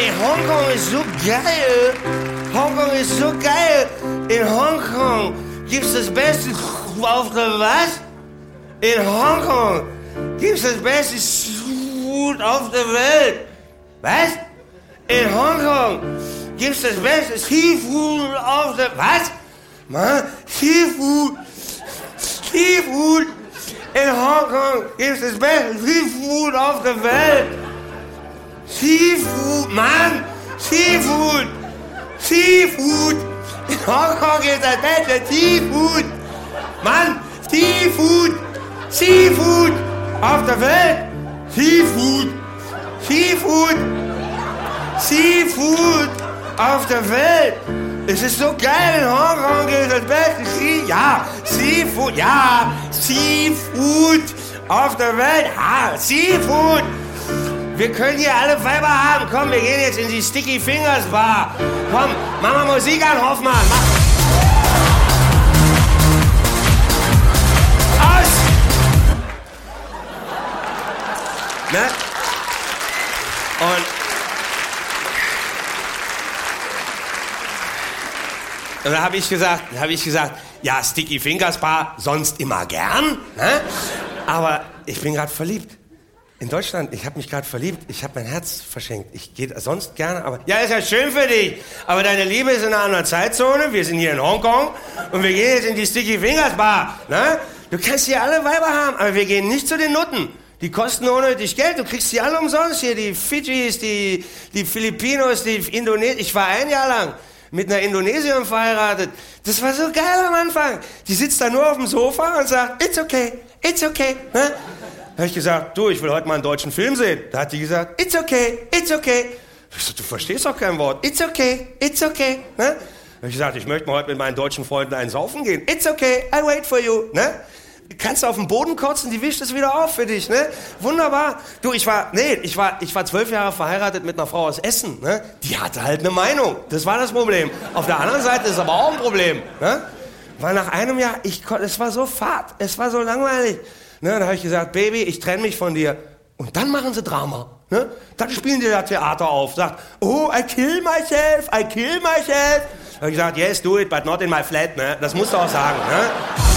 Ey, Hongkong ist so geil. Hongkong ist so geil. In Hongkong gibt's das Beste auf der was? In Hongkong gibt's das beste Food auf der Welt. Was? In Hongkong gibt's das beste Seafood auf der... Was? Mann, Seafood. Seafood. In Hongkong gibt's das beste Seafood auf der Welt. Seafood, Mann. Seafood. Seafood. In Hongkong gibt's das beste Seafood. Mann, Seafood. Seafood auf der Welt. Seafood. Seafood. Seafood auf der Welt. Es ist so geil in Hongkong, ist das Beste. Ja, Seafood, ja, Seafood auf der Welt. Ja, Seafood. Wir können hier alle Weiber haben. Komm, wir gehen jetzt in die Sticky Fingers Bar. Komm, mach mal Musik an, Hoffmann. Aus! Ne? Und da habe ich gesagt, ja, Sticky Fingers Bar, sonst immer gern, ne? Aber ich bin gerade verliebt. In Deutschland, ich habe mich gerade verliebt, ich habe mein Herz verschenkt. Ich gehe sonst gerne, aber... Ja, ist ja schön für dich, aber deine Liebe ist in einer anderen Zeitzone, wir sind hier in Hongkong und wir gehen jetzt in die Sticky Fingers Bar, ne? Du kannst hier alle Weiber haben, aber wir gehen nicht zu den Nutten. Die kosten unnötig Geld, du kriegst die alle umsonst hier, die Fidschis, die Filipinos, die Indonesier. Ich war 1 Jahr lang mit einer Indonesierin verheiratet. Das war so geil am Anfang. Die sitzt da nur auf dem Sofa und sagt, it's okay, ne? Da habe ich gesagt, du, ich will heute mal einen deutschen Film sehen. Da hat die gesagt, it's okay. Ich so, du verstehst doch kein Wort. It's okay, ne? Da habe ich gesagt, ich möchte mal heute mit meinen deutschen Freunden einen saufen gehen. It's okay, I wait for you, ne? Kannst du auf den Boden kotzen, die wischt es wieder auf für dich, ne? Wunderbar. Du, ich war 12 Jahre verheiratet mit einer Frau aus Essen, ne? Die hatte halt eine Meinung. Das war das Problem. Auf der anderen Seite ist aber auch ein Problem, ne? Weil nach einem Jahr, es war so fad, es war so langweilig. Ne? Da habe ich gesagt, Baby, ich trenne mich von dir. Und dann machen sie Drama, ne? Dann spielen die da Theater auf. Sagt, oh, I kill myself. Da habe ich gesagt, yes, do it, but not in my flat, ne? Das musst du auch sagen, ne?